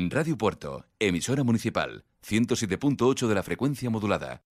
Radio Puerto, emisora municipal, 107.8 de la frecuencia modulada.